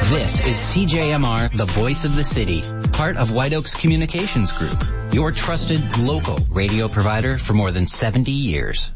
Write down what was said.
This is CJMR, the voice of the city, part of White Oaks Communications Group, your trusted local radio provider for more than 70 years.